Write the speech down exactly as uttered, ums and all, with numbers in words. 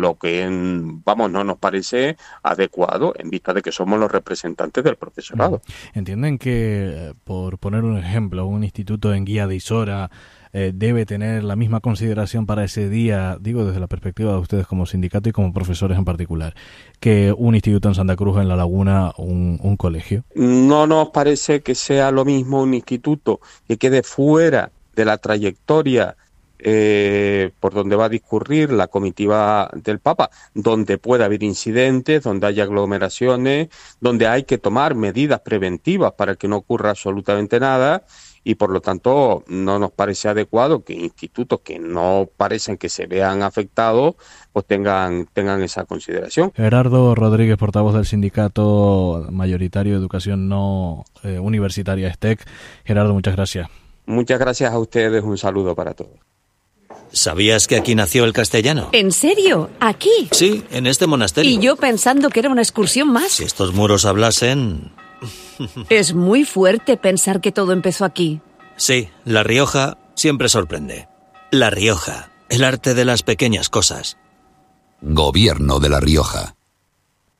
lo que, vamos, no nos parece adecuado en vista de que somos los representantes del profesorado. ¿Entienden que, por poner un ejemplo, un instituto en Guía de Isora eh, debe tener la misma consideración para ese día, digo desde la perspectiva de ustedes como sindicato y como profesores en particular, que un instituto en Santa Cruz, en La Laguna, un, un colegio? No nos parece que sea lo mismo un instituto que quede fuera de la trayectoria eh, por donde va a discurrir la comitiva del Papa, donde pueda haber incidentes, donde haya aglomeraciones, donde hay que tomar medidas preventivas para que no ocurra absolutamente nada, y por lo tanto no nos parece adecuado que institutos que no parecen que se vean afectados pues tengan, tengan esa consideración. Gerardo Rodríguez, portavoz del sindicato mayoritario de educación no eh, universitaria S T E C. Gerardo, muchas gracias. Muchas gracias a ustedes, un saludo para todos. ¿Sabías que aquí nació el castellano? ¿En serio? ¿Aquí? Sí, en este monasterio. Y yo pensando que era una excursión más. Si estos muros hablasen... Es muy fuerte pensar que todo empezó aquí. Sí, La Rioja siempre sorprende. La Rioja, el arte de las pequeñas cosas. Gobierno de La Rioja.